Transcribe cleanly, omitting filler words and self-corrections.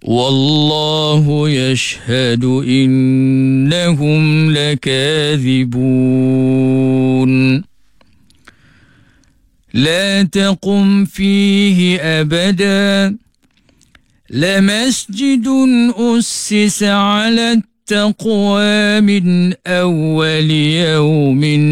والله يشهد إنهم لكاذبون. لا تقم فيه أبدا، لمسجد أسس على التقوى من أول يوم